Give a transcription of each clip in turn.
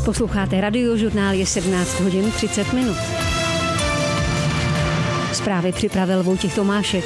Posloucháte Radiožurnál, je 17 hodin 30 minut. Zprávy připravil Vojtěch Tomášek.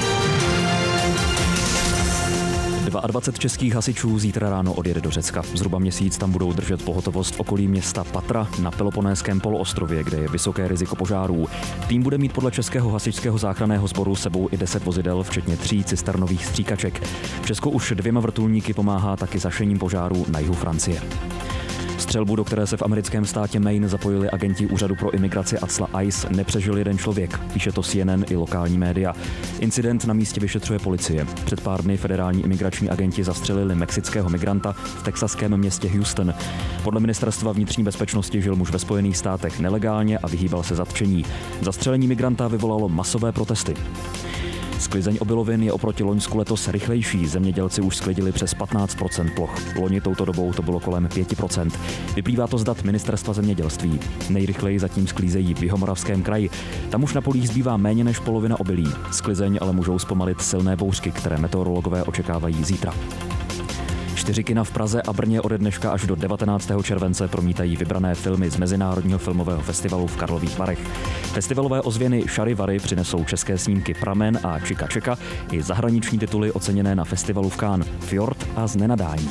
22 českých hasičů zítra ráno odjede do Řecka. Zhruba měsíc tam budou držet pohotovost v okolí města Patra na Peloponésském poloostrově, kde je vysoké riziko požárů. Tým bude mít podle Českého hasičského záchranného sboru sebou i 10 vozidel, včetně 3 cisternových stříkaček. Česku už 2 vrtulníky pomáhá taky zašením požáru na jihu Francie. Střelbu, do které se v americkém státě Maine zapojili agenti Úřadu pro imigraci ACLA ICE, nepřežil jeden člověk, píše to CNN i lokální média. Incident na místě vyšetřuje policie. Před pár dny federální imigrační agenti zastřelili mexického migranta v texaském městě Houston. Podle ministerstva vnitřní bezpečnosti žil muž ve Spojených státech nelegálně a vyhýbal se zatčení. Zastřelení migranta vyvolalo masové protesty. Sklizeň obilovin je oproti loňsku letos rychlejší. Zemědělci už sklidili přes 15% ploch. Loni touto dobou to bylo kolem 5%. Vyplývá to z dat Ministerstva zemědělství. Nejrychleji zatím sklízejí v Jihomoravském kraji. Tam už na polích zbývá méně než polovina obilí. Sklizeň ale můžou zpomalit silné bouřky, které meteorologové očekávají zítra. 4 kina v Praze a Brně ode dneška až do 19. července promítají vybrané filmy z Mezinárodního filmového festivalu v Karlových Varech. Festivalové ozvěny Šary-Vary přinesou české snímky Pramen a Čika Čeka i zahraniční tituly oceněné na festivalu v Cannes Fjord a Znenadání.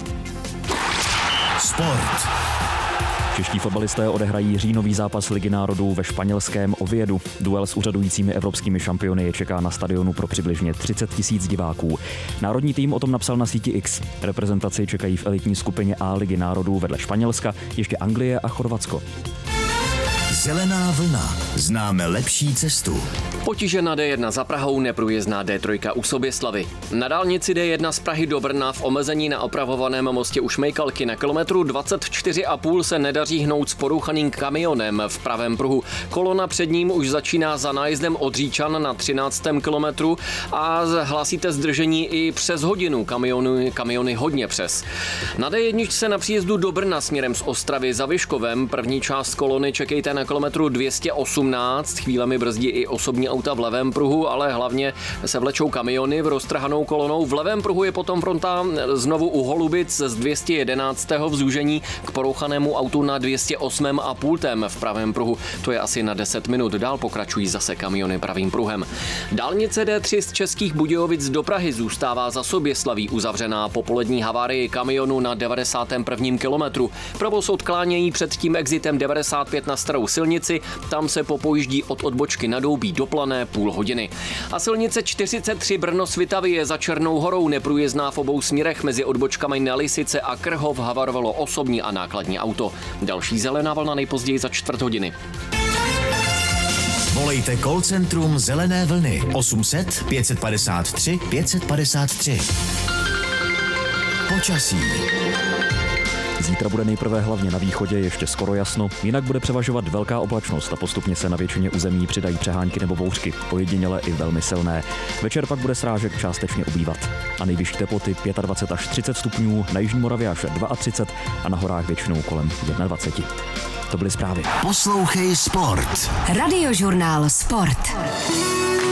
Sport. Čeští fotbalisté odehrají říjnový zápas Ligy národů ve španělském Oviedu. Duel s úřadujícími evropskými šampiony je čeká na stadionu pro přibližně 30 000 diváků. Národní tým o tom napsal na síti X. Reprezentaci čekají v elitní skupině A Ligy národů vedle Španělska ještě Anglie a Chorvatsko. Zelená vlna. Známe lepší cestu. Potíže na D1 za Prahou, neprůjezdná D3 u Soběslavy. Na dálnici D1 z Prahy do Brna v omezení na opravovaném mostě u Šmejkalky na kilometru 24,5 se nedaří hnout s porouchaným kamionem v pravém pruhu. Kolona před ním už začíná za nájezdem od Říčan na 13. kilometru a hlásíte zdržení i přes hodinu. Kamiony hodně přes. Na D1 se na příjezdu do Brna směrem z Ostravy za Vyškovem první část kolony čekejte na kilometru 218, chvílemi brzdí i osobní auta v levém pruhu, ale hlavně se vlečou kamiony v roztrhanou kolonou. V levém pruhu je potom fronta znovu u Holubic z 211. v zúžení k porouchanému autu na 208,5. v pravém pruhu. To je asi na 10 minut. Dál pokračují zase kamiony pravým pruhem. Dálnice D3 z Českých Budějovic do Prahy zůstává za Soběslaví uzavřená po polední havárii kamionu na 91. kilometru. Provoz odklánějí před tím exitem 95 na starou silnici, tam se popojíždí od odbočky na Doubí do Plané půl hodiny. A silnice 43 Brno-Svitavy je za Černou horou neprůjezdná v obou směrech mezi odbočkami na Lisice a Krhov havarovalo osobní a nákladní auto. Další zelená vlna nejpozději za čtvrt hodiny. Volejte call centrum Zelené vlny 800 553 553. Počasí. Zítra bude nejprve hlavně na východě ještě skoro jasno, jinak bude převažovat velká oblačnost a postupně se na většině území přidají přehánky nebo bouřky, ojediněle i velmi silné. Večer pak bude srážek částečně ubývat. A nejvyšší teploty 25 až 30 stupňů, na jižní Moravě až 32 a na horách většinou kolem 21. To byly zprávy. Poslouchej Sport. Radiožurnál Sport.